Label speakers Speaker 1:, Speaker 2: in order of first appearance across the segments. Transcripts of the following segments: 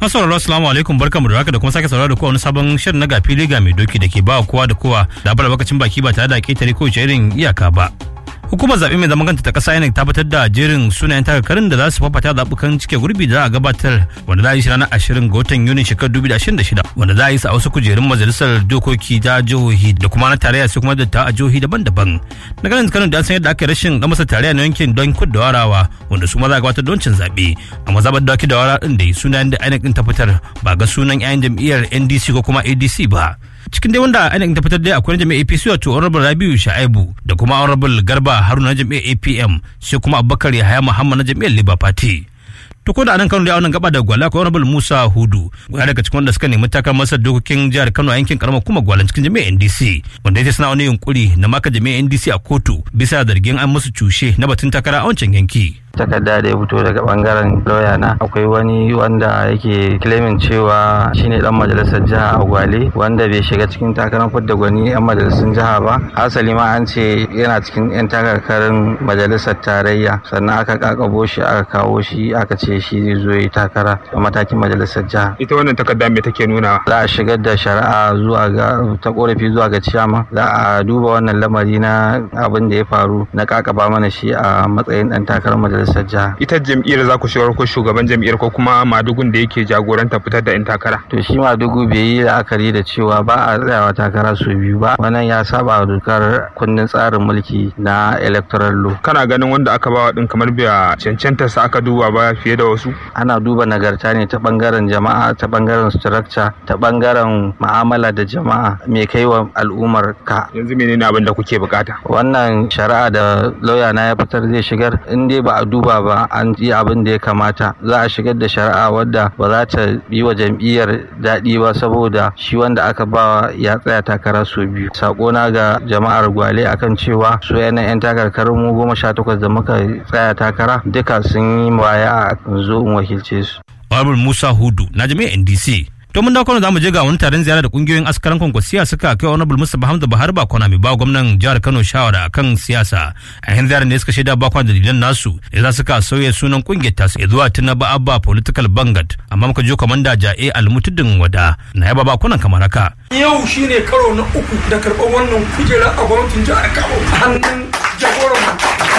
Speaker 1: Masauraro assalamu alaikum, barkamu da haka da kuma sake saurara da kowa wani sabon shirin na gafi liga mai doki da ke ba kowa da kowa da bar bakacin baki ba tare da ketare ko irin iyaka ba. Hukumar zaɓe mai zaman kanta ta ƙasa INEC ta fitar da jerin sunayen takarkarin da za su fafata zaɓukan cike gurbi da za a gabatar wanda za a yi shi ranar 20 ga watan Yuni shekarar 2026 wanda za a yi su a wasu kujerun majalisar dokoki ta jihohi da kuma na tarayya sai kuma da a jihohi daban-daban. Na ganin Kano da an san yadda aka yi rashin ɗan masa tarayya na yankin don kudu da warawa wanda su ma za a gabatar don cin zaɓe. Amma zaɓar da da wara ɗin da sunayen da INEC ɗin ta fitar ba ga sunan 'ya'yan jam'iyyar NDC ko kuma ADC ba. Cikin dai wanda INEC ta fitar dai akwai jami'ar APC wato Honorable Rabiu Shaibu da kuma Honorable Garba Haruna na jami'ar APM sai kuma Abubakar Yahaya Muhammad na jami'ar Labour Party. To ko da anan Kano da wannan gaba da Gwala ko Honorable Musa Hudu guda daga cikin wanda suka nemi takar masa dokokin jihar Kano a yankin karamar kuma Gwalan cikin jami'ar NDC wanda yace suna wani yunkuri na maka jami'ar NDC a kotu bisa zargin an musu cushe na batun takara a wancan yanki.
Speaker 2: Takarda da ya fito daga bangaren lauya na akwai wani wanda yake claiming cewa shine dan majalisar jiha a Gwale wanda bai shiga cikin takarar fidda gwani yan majalisun jiha ba, asali ma an ce yana cikin yan takarkarin majalisar tarayya, sannan aka kakabo shi aka kawo shi aka ce shi zai zo yi takara a matakin majalisar jiha.
Speaker 3: Ita wannan takarda me take nuna?
Speaker 2: Za a shigar da shari'a zuwa ga ta korafi zuwa ga ciyama, za a duba wannan lamari na abin da ya faru na kakaba mana shi a matsayin dan takarar majalisar jiha.
Speaker 3: Ita jam'iyyar za ku shigar ko shugaban jam'iyyar ko kuma madugun da yake jagoranta fitar da 'yan takara?
Speaker 2: To shi madugu bai yi la'akari da cewa ba a tsayawa takara su biyu ba, wannan ya saba dokar kundin tsarin mulki na electoral law.
Speaker 3: Kana ganin wanda aka bawa din kamar bai cancanta sa aka duba ba fiye da wasu?
Speaker 2: Ana duba nagarta ne ta bangaren jama'a, ta bangaren structure, ta bangaren mu'amala da jama'a, me kai wa al'ummar ka.
Speaker 3: Yanzu menene abin da kuke bukata?
Speaker 2: Wannan shari'a da lauya na ya fitar zai shigar, in dai ba a duba ba an yi abin da ya kamata, za a shigar da shari'a wadda ba za ta yi wa jam'iyyar daɗi ba saboda shi wanda aka bawa ya tsaya takara sau biyu. Sakona ga jama'ar Gwale akan cewa su yan takarkarin mu 18 da muka tsaya takara duka sun yi waya a zo in wakilce su.
Speaker 1: Honorable Musa Hudu na jami'ar NDC. To mun dawo za mu je ga wani taron ziyara da kungiyoyin askaran kwankwasiya suka kai Honorable Mustapha Hamza Bahar Bakona mai ba gwamnan jihar Kano shawara akan siyasa. A yan ziyarar da suka shaida bakon dalilan nasu da suka sauya sunan kungiyar tasu zuwa Tinubu Abba Political Bangat, amma muka je komanda Ja'e Almutudin Wada na yaba bakunan kamar haka.
Speaker 4: Yau shine karo na uku da karɓar wannan kujera a gwamnatin jihar Kano a hannun jagoran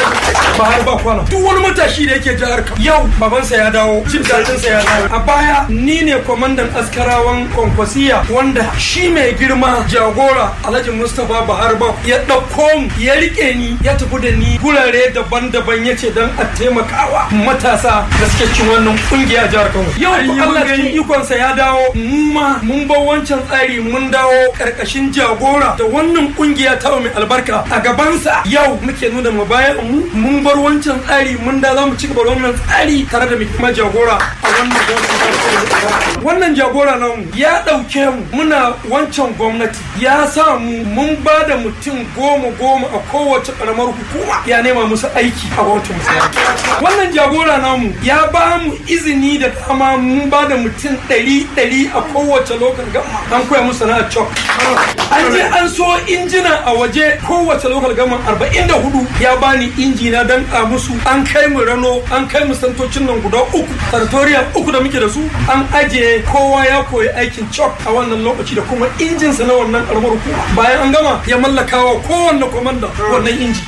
Speaker 4: Bahar Bakona. Duk wani matashi da yake jihar Kano yau babansa ya dawo, jin daɗinsa ya dawo. A baya ni ne kwamandan askarawan kwankwasiya wanda shi mai girma jagora Alhaji Mustapha Bahar Bakona ya ɗauko mu ya rike ni ya tafi da ni gurare daban-daban ya ce don a taimakawa matasa da suke cin wannan kungiya a jihar Kano. Yau Allah cikin ikonsa ya dawo, mu ma mun bar wancan tsari mun dawo karkashin jagora da wannan kungiya ta mai albarka a gabansa. Yau muke nuna mu bayan mu mun bar wancan tsari mun da za mu ci gaba da wannan tsari tare da mai jagora a wannan gwamnati. Wannan jagora namu ya ɗauke mu muna wancan gwamnati ya sa mu mun ba da mutum 10 a kowace ƙaramar hukuma ya nema musu aiki a gwamnatin. Wannan jagora namu ya ba mu izini da dama mun ba da mutum 100 a kowace lokacin gama an koya musu sana'ar cok. An je an so injina a waje kowace lokacin gama 44 ya bani injina dan a musu, an kai mu Rano, an kai mu santocin nan guda 3 territorial 3 da muke da su, an ajiye kowa ya koyi aikin cok a wannan lokaci da kuma injinsa na wannan karamar hukuma. Bayan an gama ya mallaka wa kowanne komanda wannan inji.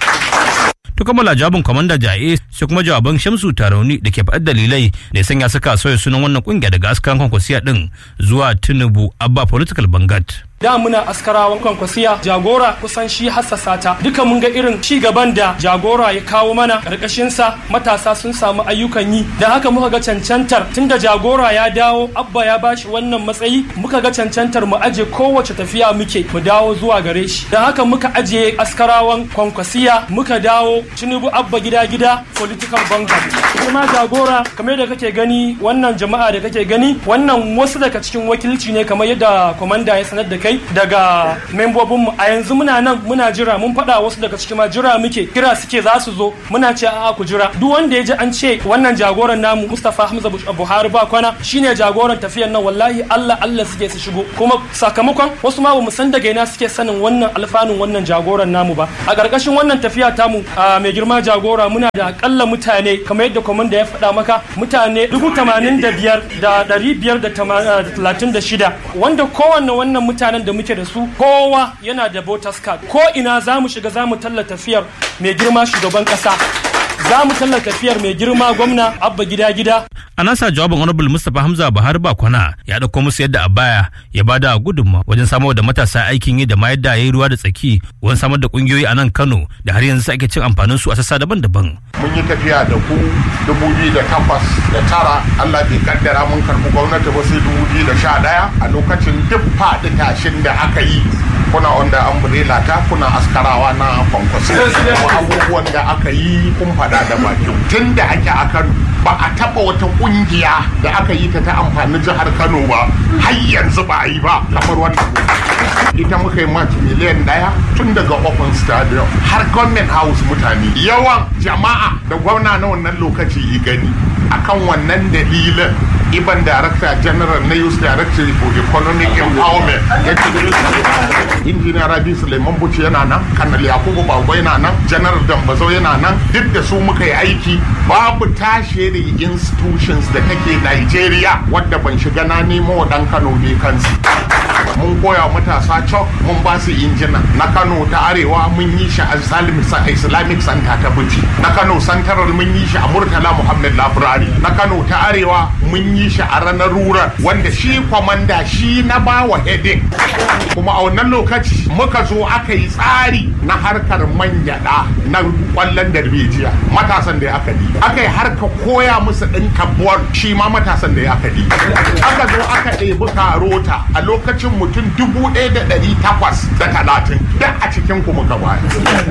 Speaker 1: To kammala jawabin komanda Ja'e sai kuma jawaban Shamsu Tarauni da ke faɗar dalilai da ya sanya suka sauya sunan wannan kungiya daga askaran kwankwasiya din zuwa Tinubu Abba Political Bangat.
Speaker 5: Da muna askarawan kwankwasiya jagora kusan shi hassasa ta duka mun ga irin ci gaban da jagora ya kawo mana karkashin sa matasa sun samu ayyukan yi, da haka muka ga cancantar tunda jagora ya dawo Abba ya bashi wannan matsayi muka ga cancantar mu aje kowace tafiya muke mu dawo zuwa gare shi, da haka muka aje askarawan kwankwasiya muka dawo Tinubu Abba gida Political Bangat. Kuma jagora kamar da kake gani wannan jama'a da kake gani wannan wasu daga cikin wakilci ne kamar yadda komanda ya sanar da kai kai daga membobinmu. A yanzu muna nan muna jira, mun faɗa wasu daga cikin ma jira muke, kira suke za su zo, muna ce a'a ku jira. Duk wanda ya ji an ce wannan jagoran namu Mustapha Hamza Buhari ba kwana shine jagoran tafiyar nan, wallahi Allah suke su shigo, kuma sakamakon wasu ma bamu san daga ina suke sanin wannan alfanun wannan jagoran namu ba. A ƙarƙashin wannan tafiya tamu mai girma jagora muna da akalla mutane kamar yadda komanda ya faɗa maka, mutane 85,536 wanda kowanne wannan mutanen da muke da su kowa yana da voters card. Ko ina za mu shiga za mu tallata tafiyar mai girma shugaban ƙasa, za mu tallata tafiyar mai girma gwamna Abba gida.
Speaker 1: A nasa jawabin Honorable Mustapha Hamza Buhari ba kwana ya dauko musu yadda a baya ya bada gudunmawa wajen samar da matasa aikin yi da ma yadda yayi ruwa da tsaki wajen samar da kungiyoyi a nan Kano da har yanzu ake cin amfanin su a sassa daban-daban.
Speaker 6: Mun yi tafiya da ku 2008 da 9, Allah bai kaddara mun karɓi gwamnati ba sai 2011 a lokacin duk faɗi tashin da aka yi kuna wanda umbrella ta kuna askarawa na kwankwaso abubuwan da aka yi kun faɗa da bakin tun da ake a Kano ba a taɓa wata ƙungiya da aka yi ta amfani jihar Kano ba har yanzu ba a yi ba kamar wannan. Ita muka yi match miliyan 1 tun daga open stadium har government house. Mutane yawan jama'a da gwamna na wannan lokaci yi gani akan wannan dalilin Iban Director General na Youth Directory for Economic Empowerment ya ce Injiniya Rabi Suleiman Buci yana nan, Kanal Yakubu Bago yana nan, General Dambazo yana nan, duk da su muka yi aiki. Babu tashe da institutions da take Nigeria wadda ban shiga na nemo dan Kano ne kansu. Mun koya matasa chalk, mun ba su injina. Na Kano ta Arewa mun yi shi a Islamic Center ta Buci. Na Kano Central mun yi shi a Murtala Muhammad Library. Na Kano ta Arewa mun yi shi a ranar rural wanda shi kwamanda shi na bawa heading. Kuma a wannan lokaci muka zo aka yi tsari na harkar man gyaɗa na kwallon darbejiya matasan da aka yi. Aka yi harka koya musu ɗin kabuwar shi ma matasan da aka yi. Aka zo aka ɗebi karota a lokacin mutum 1,830 da a cikin ku muka bayar.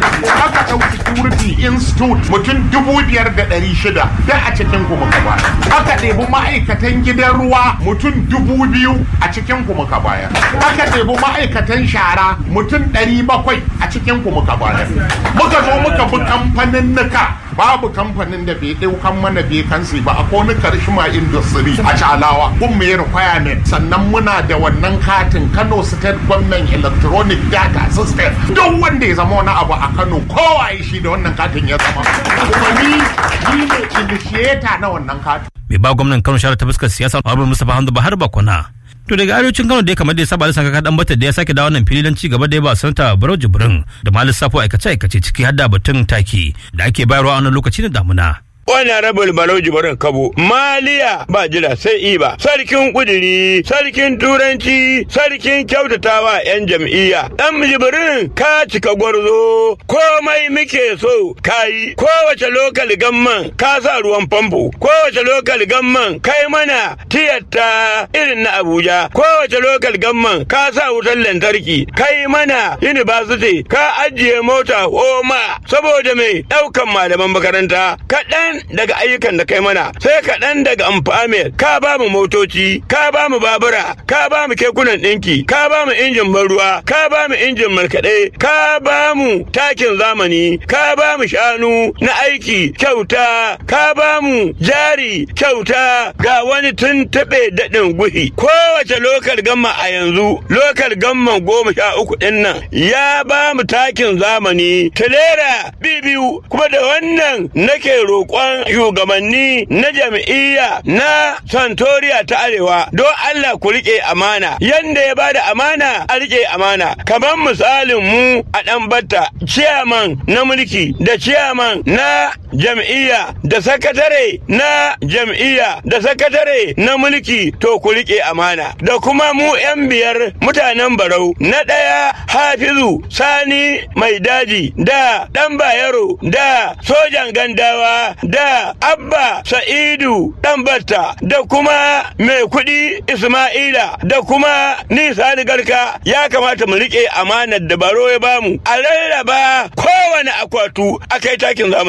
Speaker 6: Aka ɗau security institute mutum 5,600 da a cikin ku muka bayar. Aka ɗebi ma'aikatan gidan ruwa mutum 2,000 a cikin ku muka bayar. Aka ɗebi ma'aikatan shara mutum 700 a cikin ku muka bayar. Muka zo muka bi kamfanin nuka. Babu kamfanin da bai ɗaukan mana vacancy ba a kone Karshima Industry a Chalawa kun mai requirement, sannan muna da wannan katin Kano State Government Electronic Data System. Duk wanda ya zama wani abu a Kano kowa shi da wannan katin ya zama, kuma ni ne initiator na wannan katin.
Speaker 1: Mai ba gwamnan Kano shara ta fuskar siyasa Honorable Mustapha Hamza Buhari ba kwana. To daga arewacin Kano da ya kamar da ya saba da sanka kadan bata da ya sake dawo nan fili don ci gaba da ya ba sanata Barau Jibrin da ma lissafo aikace ciki har da batun taki da ake bayarwa a wannan lokaci na damuna.
Speaker 7: Wannan rabul Barau Jibrin Kabo maliya ba jira sai iba, sarkin kudiri, sarkin turanci, sarkin kyautatawa yan jam'iyya. Dan Jibrin ka cika gwarzo, komai muke so kai, kowace lokal gamman ka sa ruwan famfo, kowace lokal gamman kai mana tiyatta irin na Abuja, kowace lokal gamman ka sa wutar lantarki, kai mana university, ka ajiye mota homa saboda mai daukan malaman makaranta. Kaɗan daga ayyukan da kai mana sai kaɗan daga amfame, ka ba mu motoci, ka ba mu babura, ka ba mu kekunan ɗinki, ka ba mu injin ban ruwa, ka ba mu injin markaɗe, ka ba mu takin zamani, ka ba mu shanu na aiki kyauta, ka ba mu jari kyauta, ga wani tuntuɓe daɗin guhi. Kowace lokal gamma a yanzu lokal gamman 13 ɗin nan ya ba mu takin zamani tilera biyu, kuma da wannan nake roƙon shugabanni na jam'iyya na Santoriya ta Arewa don Allah ku rike amana, yanda ya bada amana a rike amana. Kamar misalin mu a Ɗanbatta, ciyaman na mulki da ciyaman na jam'iyya da sakatare na jam'iyya da sakatare na mulki, to ku rike amana. Da kuma mu 'yan biyar mutanen Barau, na ɗaya Hafizu Sani Mai Daji da Ɗan Bayero da Sojan Gandawa da Abba Sa'idu Ɗanbatta da kuma mai kuɗi Ismaila da kuma Nisa Garka, ya kamata mu riƙe amanar da Baro ya bamu a rarraba kowane akwatu akai takin zamanin.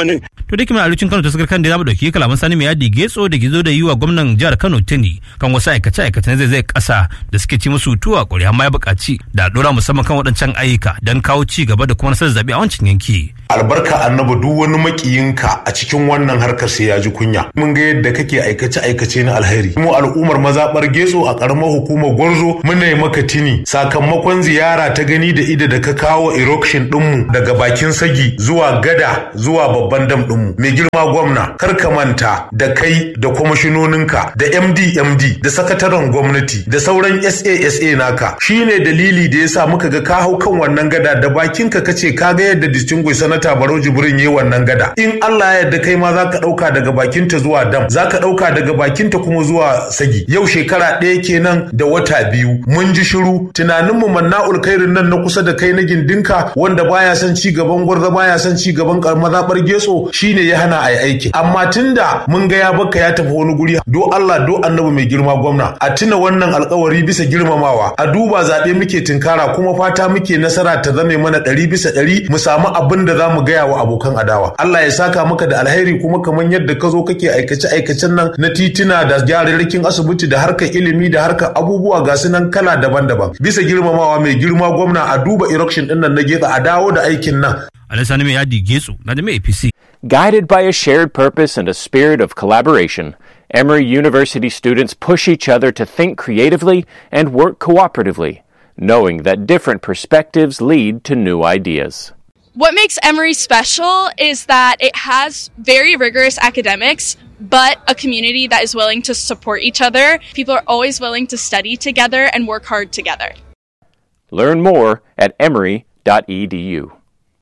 Speaker 1: To da kima alucin Kano ta sakar kan da zamu dauki kalaman Sani mai yadi Getso da gizo da yiwa gwamnan jihar Kano tuni kan wasu aikace-aikacen zai kasa da suke ci musu tuwa kuri amma ya buƙaci da dora musamman kan waɗancan ayyuka don kawo ci gaba da kuma nasarar zabe a wancan yanki.
Speaker 8: Albarka annabi duk wani makiyinka a cikin wannan harkar sai ya ji kunya. Mun ga yadda kake aikace na alheri. Mu al'ummar mazabar Getso a karamar hukumar Gwarzo muna yi maka tini sakamakon ziyara ta gani da ida da ka kawo erection dinmu daga bakin Sagi zuwa Gada zuwa babban dam dinmu. Mai girma gwamna kar ka manta da kai da kwamishinoninka da MD da sakataren gwamnati da sauran SA naka shine dalili da yasa muka ga ka hau kan wannan gada da bakinka kace ka ga yadda distinguished sanata Barau Jibrin yayi wannan gada. In Allah ya yarda kai ma zaka dauka daga bakinta zuwa dam, zaka dauka daga bakinta kuma zuwa Sagi. Yau shekara ɗaya kenan da wata biyu mun ji shiru tunaninmu Manna'ul Khairin nan na kusa da kai na gindinka wanda baya son ci gaban Gwarza baya son ci gaban mazabar Getso shine ya hana ai aiki. Amma tunda mun ga ya baka ya tafi wani guri do Allah do annabi mai girma gwamna a tuna wannan alƙawari bisa girmamawa a duba zaɓe muke tinkara kuma fata muke nasara ta zame mana 100% mu samu abin da zamu gaya wa abokan adawa. Allah ya saka maka da alheri kuma kamar yadda ka zo kake aikace-aikacen nan na titina da gyararrakin asibiti da harkar ilimi da harkar abubuwa ga su nan kala daban-daban bisa girmamawa mai girma gwamna a duba erection din nan na Getso a dawo da aikin nan.
Speaker 1: Alessani mai yadi Getso na da mai APC.
Speaker 9: Guided by a shared purpose and a spirit of collaboration, Emory University students push each other to think creatively and work cooperatively, knowing that different perspectives lead to new ideas.
Speaker 10: What makes Emory special is that it has very rigorous academics, but a community that is willing to support each other. People are always willing to study together and work hard together.
Speaker 9: Learn more at emory.edu.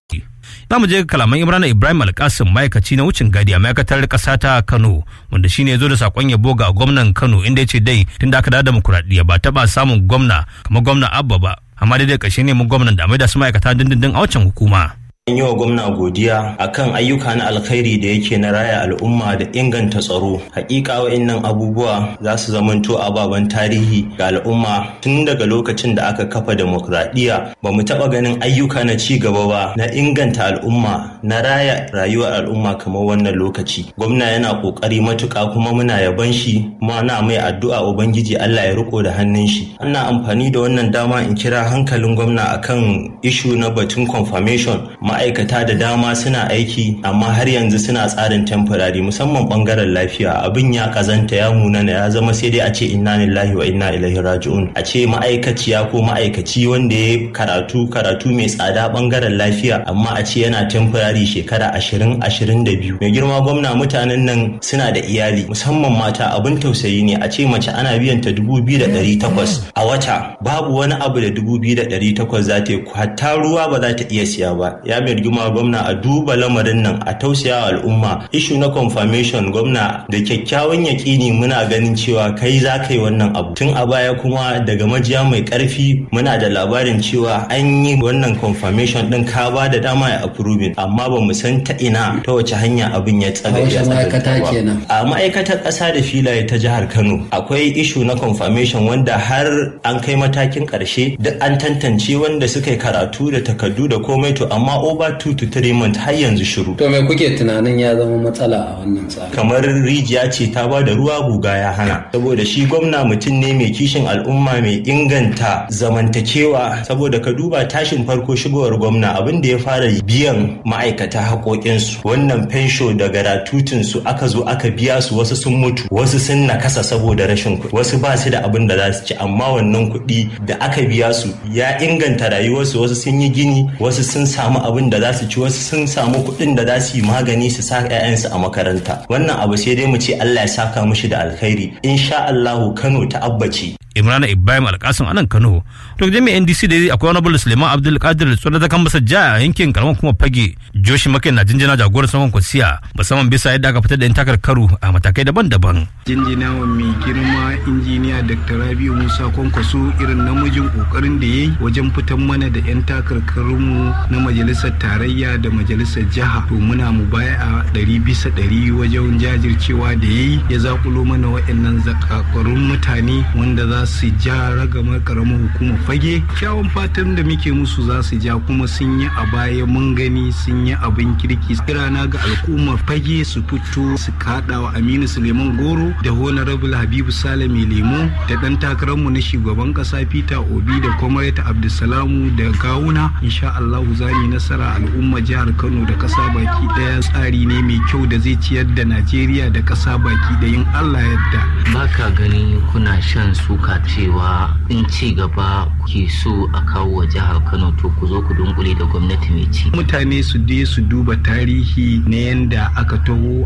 Speaker 1: Za mu je kalaman Imran Ibrahim Alkasim ma'aikaci na wucin gadi a ma'aikatar ƙasa ta Kano wanda shine ya zo da sakon yabo ga gwamnan Kano inda ya ce dai tunda aka dawo demokuraɗiyya ba taɓa samun gwamna kamar gwamna Abba ba amma dai ƙarshe ne mun gwamnan da a maida su ma'aikata dindindin a wancan hukuma.
Speaker 11: yi wa gwamna godiya akan ayyuka na alkhairi da yake na raya al'umma da inganta tsaro. Hakika wa'annan abubuwa za su zamanto ababen tarihi ga al'umma tun daga lokacin da aka kafa demokradiyya. Ba mu taɓa ganin ayyuka na ci gaba ba na inganta al'umma na raya rayuwar al'umma kamar wannan lokaci. Gwamna yana kokari matuƙa kuma muna yaban shi kuma na mai addu'a ubangiji Allah ya riko da hannun shi. Ana amfani da wannan dama in kira hankalin gwamna akan ishu na batun confirmation. Ma'aikata da dama suna aiki amma har yanzu suna tsarin temporary musamman bangaren lafiya. Abin ya kazanta ya munana ya zama sai dai a ce inna lillahi wa inna ilaihi raji'un. A ce ma'aikaciya ko ma'aikaci wanda ya karatu mai tsada bangaren lafiya amma a ce yana temporary shekara 20-22. Mai girma gwamna mutanen nan suna da iyali musamman mata abin tausayi ne a ce mace ana biyan ta 2,800 a wata babu wani abu da 2,800 za ta yi hatta ruwa ba za ta iya siya ba. Ya mai rigima gwamna a duba lamarin nan a tausaya al'umma. Ishu na confirmation gwamna da kyakkyawan yaƙini muna ganin cewa kai za ka yi wannan abu. Tun a baya kuma daga majiya mai ƙarfi muna da labarin cewa an yi wannan confirmation ɗin ka ba da dama ya approving amma ba mu san ta ina ta wace hanya abin ya tsaga a ma'aikatar ƙasa da filaye ta jihar Kano akwai ishu na confirmation wanda har an kai matakin ƙarshe duk an tantance wanda suka yi karatu da takardu da komai to amma over 2 to 3 months har yanzu shiru.
Speaker 12: To me kuke tunanin ya zama matsala a wannan tsari?
Speaker 11: Kamar rijiya ce ta ba da ruwa guga ya hana. Saboda shi gwamna mutum ne mai kishin al'umma mai inganta zamantakewa saboda ka duba tashin farko shigowar gwamna abin da ya fara biyan ma'aikata haƙoƙinsu wannan fensho da garatutinsu aka zo aka biya su wasu sun mutu wasu sun nakasa saboda rashin kuɗi wasu ba su da abin da za su ci amma wannan kuɗi da aka biya su ya inganta rayuwarsu wasu sun yi gini wasu sun samu abin da za su ci wasu sun samu kuɗin da za su yi magani su sa 'ya'yansu a makaranta wannan abu sai dai mu ce Allah ya saka mushi da alkhairi insha Allahu Kano ta abbaci.
Speaker 1: Imran Ibrahim Alkasim anan Kano. To jami'in NDC da akwai wani Suleiman Abdul Qadir tsoro da kan masa ja a yankin karamar kuma fage Joshi Makai na jinjina jagorar saman kwasiya musamman bisa yadda aka fitar da yan takarkaru a matakai daban-daban.
Speaker 13: Jinjina wa mai girma injiniya Dr. Rabiu Musa Kwankwaso irin namijin kokarin da yayi wajen fitar mana da yan takarkarunmu na majalisar tarayya da majalisar jiha to muna mu baya a 100% wajen jajircewa da yayi ya zakulo mana waɗannan zakakarun mutane wanda za su ja ragamar karamar hukumar Fage. Kyawun fatan da muke musu za su ja, kuma sun yi a baya mun gani sun yi abin kirki. Kirana ga al'ummar Fage su fito su kaɗa wa Aminu Suleiman Goro da Honorable Habibu Sale mai lemo da ɗan takararmu na shugaban ƙasa Peter Obi da Comrade Abdulsalamu da Gawuna. Insha Allah za mu yi nasara. Al'ummar jihar Kano da ƙasa baki ɗaya tsari ne mai kyau da zai ciyar da Najeriya da ƙasa baki da yin Allah yadda.
Speaker 14: Baka gani kuna shan suka cewa in ci gaba ke so a kawo wa jihar Kano to ku zo ku dunkule da gwamnati mai ci.
Speaker 13: Mutane su je su duba tarihi na yanda aka taho